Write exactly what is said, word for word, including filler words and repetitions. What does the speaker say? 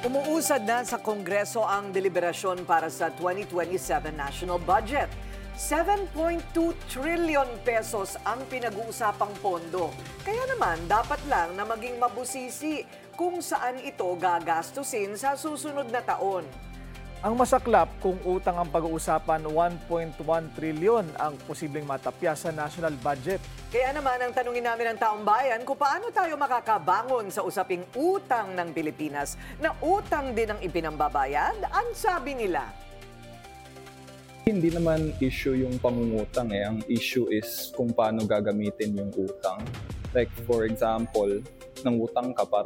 Umuusad na sa Kongreso ang deliberasyon para sa twenty twenty-seven national budget. seven point two trillion pesos ang pinag-uusapang pondo. Kaya naman, dapat lang na maging mabusisi kung saan ito gagastusin sa susunod na taon. Ang masaklap kung utang ang pag-uusapan, one point one trilyon ang posibleng matapya sa national budget. Kaya naman ang tanungin namin ng taong bayan kung paano tayo makakabangon sa usaping utang ng Pilipinas na utang din ang ipinambabayad, ang sabi nila. Hindi naman issue yung pangungutang eh. Ang issue is kung paano gagamitin yung utang. Like for example, nangutang ka para